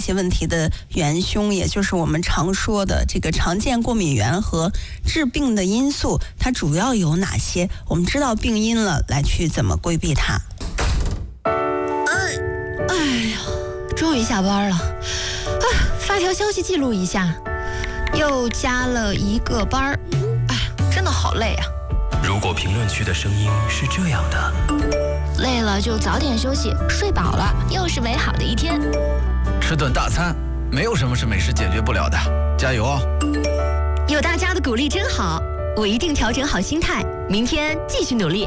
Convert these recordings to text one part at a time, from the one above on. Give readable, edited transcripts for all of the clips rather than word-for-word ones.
些问题的元凶，也就是我们常说的这个常见过敏源和致病的因素，它主要有哪些？我们知道病因了，来去怎么规避它。 哎呀，终于下班了啊！发条消息记录一下，又加了一个班儿，哎，真的好累啊！ 如果评论区的声音是这样的， 累了就早点休息，睡饱了又是美好的一天。 吃顿大餐，没有什么是美食解决不了的，加油哦！ 有大家的鼓励真好，我一定调整好心态，明天继续努力。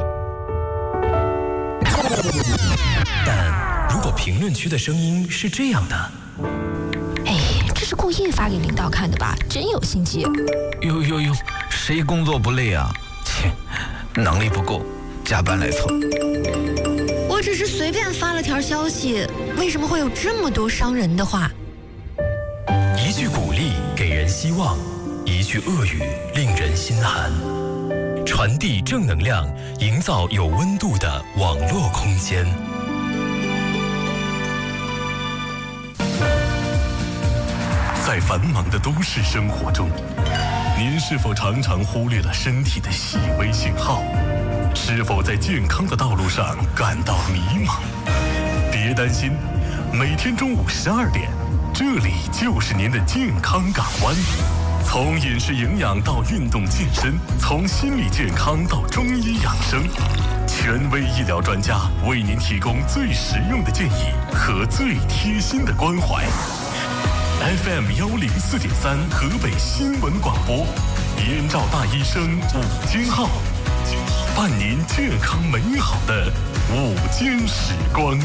但如果评论区的声音是这样的， 哎，这是故意发给领导看的吧？真有心机。 哟，谁工作不累啊？切，能力不够，加班来凑。 我只是随便发了条消息，为什么会有这么多伤人的话？ 一句鼓励给人希望，一句恶语令人心寒。传递正能量，营造有温度的网络空间。 在繁忙的都市生活中，您是否常常忽略了身体的细微信号？是否在健康的道路上感到迷茫？别担心，每天中午12点，这里就是您的健康港湾。从饮食营养到运动健身，从心理健康到中医养生，权威医疗专家为您提供最实用的建议和最贴心的关怀。FM 104.3河北新闻广播，燕赵大医生午间号，伴您健康美好的午间时光。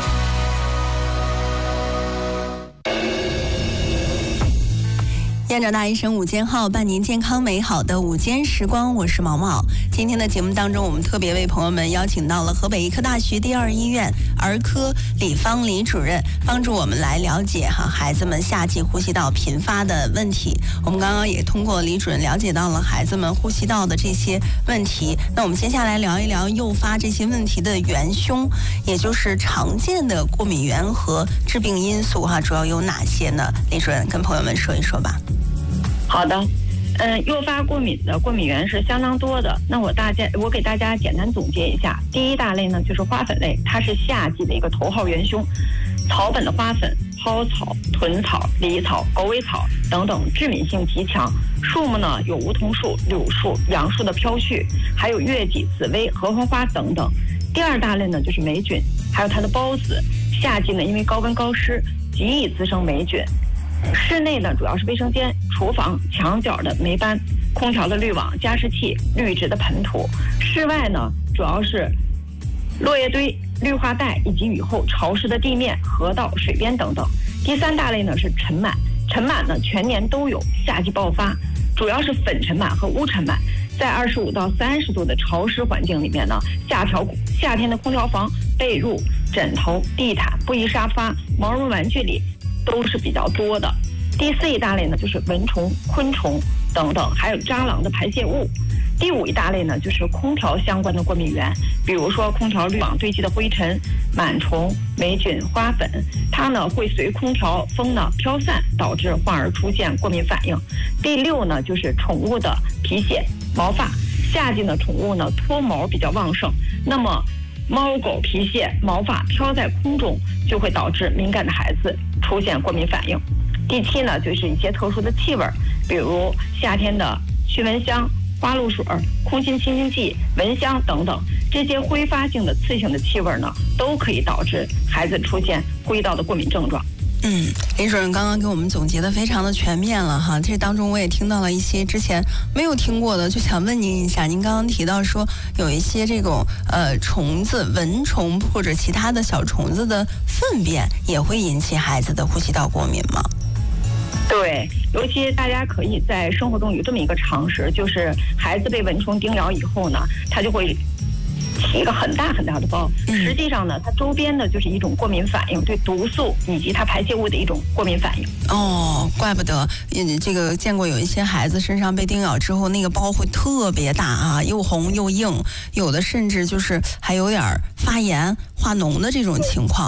燕赵大医生午间号，伴您健康美好的午间时光，我是毛毛。今天的节目当中，我们特别为朋友们邀请到了河北医科大学第2医院儿科李芳李主任，帮助我们来了解孩子们夏季呼吸道频发的问题。我们刚刚也通过李主任了解到了孩子们呼吸道的这些问题。那我们接下来聊一聊诱发这些问题的元凶，也就是常见的过敏源和致病因素主要有哪些呢？李主任跟朋友们说一说吧。 好的，诱发过敏的过敏源是相当多的。那我给大家简单总结一下。第一大类呢，就是花粉类，它是夏季的一个头号元凶。草本的花粉、蒿草、豚草、狸草、狗尾草等等，致敏性极强。树木呢有梧桐树、柳树、杨树的飘絮，还有月季、紫薇、荷花花等等。第二大类呢，就是霉菌，还有它的孢子。夏季呢，因为高温高湿，极易滋生霉菌。室内呢，主要是卫生间、厨房、墙角的霉斑、空调的滤网、加湿器、滤纸的盆土；室外呢，主要是落叶堆、绿化带以及雨后潮湿的地面、河道、水边等等。第三大类呢是尘螨，尘螨呢全年都有，夏季爆发，主要是粉尘螨和污尘螨。在25到30度的潮湿环境里面呢，夏天的空调房、被褥、枕头、地毯、布艺沙发、毛绒玩具里都是比较多的。第4一大类呢，就是蚊虫、昆虫等等，还有蟑螂的排泄物。第5一大类呢，就是空调相关的过敏源，比如说空调滤网堆积的灰尘、螨虫、霉菌、花粉，它呢会随空调风呢飘散，导致患儿出现过敏反应。第6呢，就是宠物的皮屑、毛发。夏季呢，宠物呢脱毛比较旺盛，那么猫狗皮屑、毛发飘在空中，就会导致敏感的孩子出现过敏反应。第7呢，就是一些特殊的气味，比如夏天的驱蚊香、花露水、空气清新剂、蚊香等等，这些挥发性的刺性的气味呢，都可以导致孩子出现呼吸道的过敏症状。 林主任刚刚给我们总结的非常的全面了哈，这当中我也听到了一些之前没有听过的，就想问您一下，您刚刚提到说有一些这种虫子、蚊虫或者其他的小虫子的粪便也会引起孩子的呼吸道过敏吗？ 对，尤其大家可以在生活中有这么一个常识，就是孩子被蚊虫叮咬以后呢，他就会起一个很大很大的包，实际上呢，它周边的就是一种过敏反应，对毒素以及它排泄物的一种过敏反应。 哦，怪不得，这个见过有一些孩子身上被叮咬之后，那个包会特别大啊，又红又硬，有的甚至就是还有点发炎、化脓的这种情况。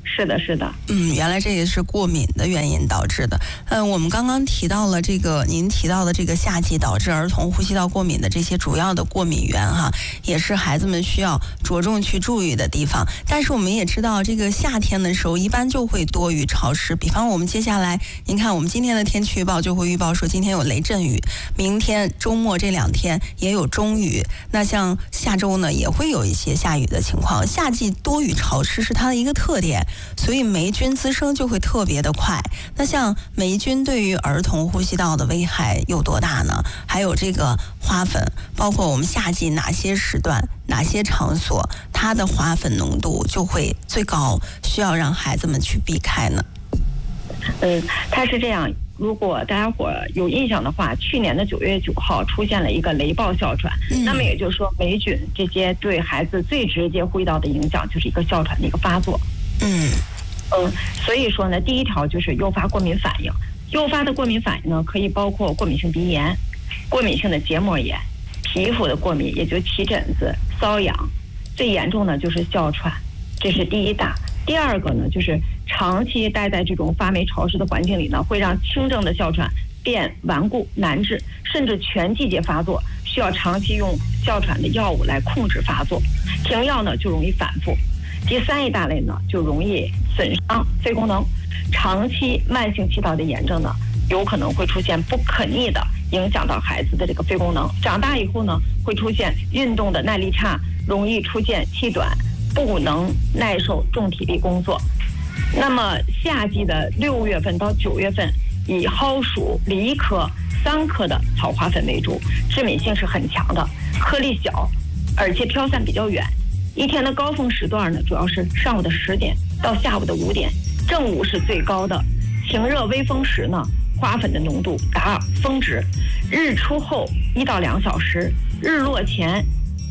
是的，是的。 原来这也是过敏的原因导致的。我们刚刚提到了这个，您提到的这个夏季导致儿童呼吸道过敏的这些主要的过敏源哈，也是孩子们需要着重去注意的地方。但是我们也知道，这个夏天的时候一般就会多雨潮湿。比方我们接下来，您看我们今天的天气预报就会预报说今天有雷阵雨，明天周末这2天也有中雨。那像下周呢，也会有一些下雨的情况。夏季多雨潮湿是它的一个特点。所以霉菌滋生就会特别的快。那像霉菌对于儿童呼吸道的危害有多大呢？还有这个花粉，包括我们夏季哪些时段、哪些场所，它的花粉浓度就会最高，需要让孩子们去避开呢？ 它是这样。如果大家伙有印象的话，去年的9月9号出现了一个雷暴哮喘，那么也就是说霉菌这些对孩子最直接呼吸道的影响就是一个哮喘的一个发作。所以说呢，第一条就是诱发过敏反应。诱发的过敏反应呢，可以包括过敏性鼻炎、过敏性的结膜炎、皮肤的过敏，也就是起疹子、瘙痒，最严重的就是哮喘，这是第一大。第二个呢，就是长期待在这种发霉潮湿的环境里呢，会让轻症的哮喘变顽固难治，甚至全季节发作，需要长期用哮喘的药物来控制发作，停药呢就容易反复。第三一大类呢，就容易损伤肺功能，长期慢性气道的炎症呢，有可能会出现不可逆的影响到孩子的这个肺功能。长大以后呢，会出现运动的耐力差，容易出现气短，不能耐受重体力工作。那么夏季的6月份到9月份，以蒿属梨科、桑科的草花粉为主，致敏性是很强的，颗粒小，而且飘散比较远。一天的高峰时段呢，主要是上午的10点到下午的5点，正午是最高的。晴热微风时呢，花粉的浓度达峰值。日出后1到2小时，日落前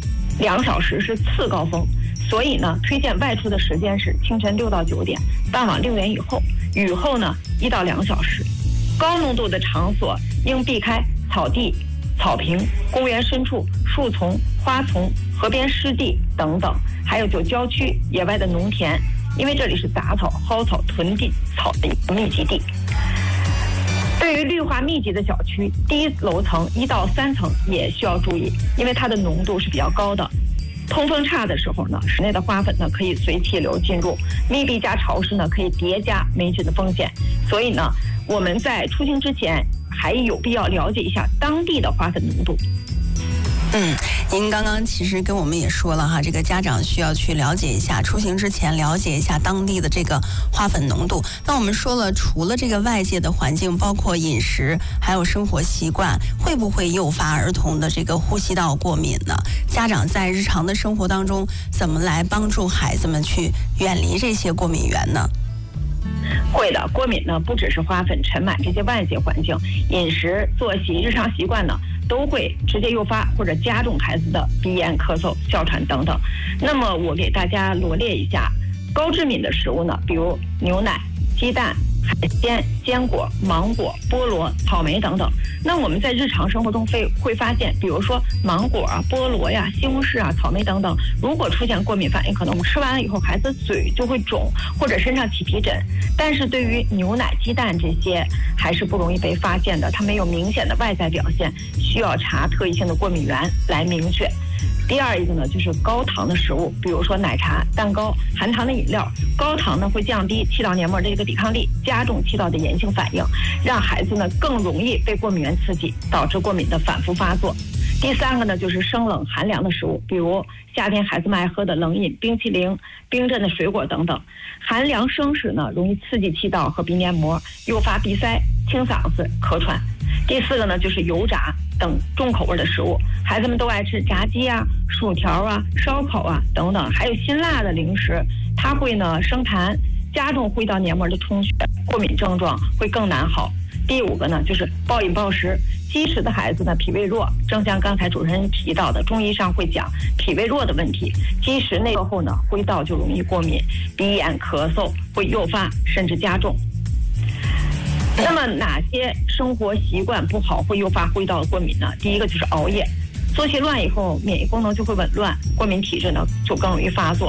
2小时是次高峰。所以呢，推荐外出的时间是清晨6到9点，傍晚6点以后。雨后呢1到2小时。高浓度的场所应避开草地、草坪、公园深处、树丛、花丛、河边湿地等等，还有就郊区、野外的农田，因为这里是杂草、蒿草、屯地草的一个密集地。对于绿化密集的小区，低楼层1到3层也需要注意，因为它的浓度是比较高的。通风差的时候呢，室内的花粉呢可以随气流进入，密闭加潮湿呢可以叠加霉菌的风险。所以呢，我们在出行之前还有必要了解一下当地的花粉浓度。 您刚刚其实跟我们也说了哈，这个家长需要去了解一下，出行之前了解一下当地的这个花粉浓度。那我们说了，除了这个外界的环境，包括饮食，还有生活习惯，会不会诱发儿童的这个呼吸道过敏呢？家长在日常的生活当中，怎么来帮助孩子们去远离这些过敏源呢？ 会的，过敏呢不只是花粉、尘螨这些外界环境，饮食、作息、日常习惯呢都会直接诱发或者加重孩子的鼻炎、咳嗽、哮喘等等。那么我给大家罗列一下高致敏的食物呢，比如牛奶、鸡蛋、海鲜、坚果、芒果、菠萝、草莓等等。那我们在日常生活中会发现，比如说芒果啊、菠萝呀、西红柿啊、草莓等等，如果出现过敏反应，可能我们吃完了以后孩子嘴就会肿，或者身上起皮疹。但是对于牛奶、鸡蛋这些还是不容易被发现的，它没有明显的外在表现，需要查特异性的过敏源来明确。第二一个呢，就是高糖的食物，比如说奶茶、蛋糕、含糖的饮料。高糖呢会降低气道黏膜的一个抵抗力，加重气道的炎性反应，让孩子呢更容易被过敏源刺激，导致过敏的反复发作。第三个呢，就是生冷寒凉的食物，比如夏天孩子们爱喝的冷饮、冰淇淋、冰镇的水果等等。寒凉生食呢，容易刺激气道和鼻黏膜，诱发鼻塞、清嗓子、咳喘。第四个呢，就是油炸等重口味的食物，孩子们都爱吃炸鸡啊、薯条啊、烧烤啊等等，还有辛辣的零食，它会呢生痰，加重呼吸道黏膜的充血，过敏症状会更难好。第五个呢，就是暴饮暴食。积食的孩子呢，脾胃弱，正像刚才主持人提到的，中医上会讲脾胃弱的问题。积食内热后呢，呼吸道就容易过敏，鼻炎、咳嗽会诱发甚至加重。那么哪些生活习惯不好会诱发呼吸道的过敏呢？第一个就是熬夜，作息乱以后，免疫功能就会紊乱，过敏体质呢就更容易发作。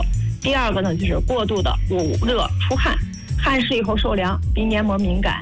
第二个呢就是过度的捂热出汗，汗湿以后受凉，鼻黏膜敏感，